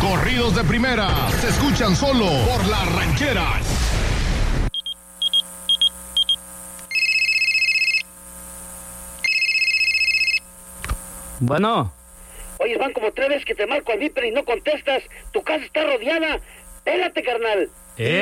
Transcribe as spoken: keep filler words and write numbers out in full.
corridos de primera se escuchan solo por La Ranchera. Bueno. Oye, van como tres veces que te marco al Viper y no contestas. Tu casa está rodeada. Pélate, carnal. Eh.